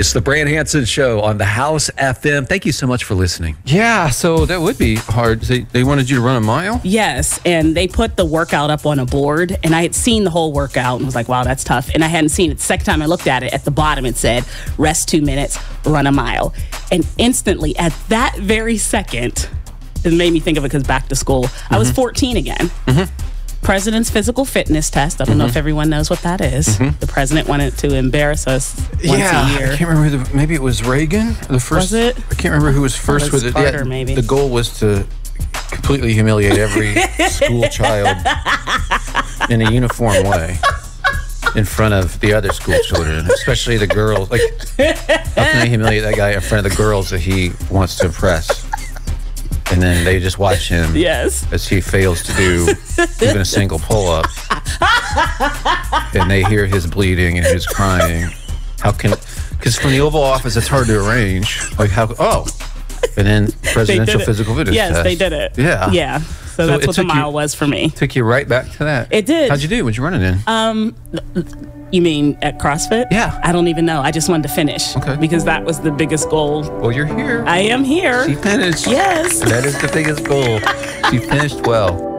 It's the Brand Hansen Show on the House FM. Thank you so much for listening. Yeah, so that would be hard. They wanted you to run a mile? Yes, and they put the workout up on a board, and I had seen the whole workout and was like, wow, that's tough. And I hadn't seen it. The second time I looked at it, at the bottom it said, rest 2 minutes, run a mile. And instantly, at that very second, it made me think of it because back to school, I was 14 again. President's physical fitness test. I don't know if everyone knows what that is. The president wanted to embarrass us once a year. I can't remember. Maybe it was Reagan. The first. Was it? I can't remember who was first with it. Carter, maybe. The goal was to completely humiliate every school child in a uniform way in front of the other school children, especially the girls. Like, how can I humiliate that guy in front of the girls that he wants to impress? And then they just watch him as he fails to do even a single pull-up. And they hear his bleeding and his crying. Because from the Oval Office, it's hard to arrange. Like, and then presidential physical fitness test. Yes, they did it. Yeah. Yeah. So that's what the mile was for me. Took you right back to that. It did. How'd you do? What'd you run it in? You mean at CrossFit? Yeah. I don't even know. I just wanted to finish. Okay. Because that was the biggest goal. Well, you're here. I am here. She finished. Yes. That is the biggest goal. She finished well.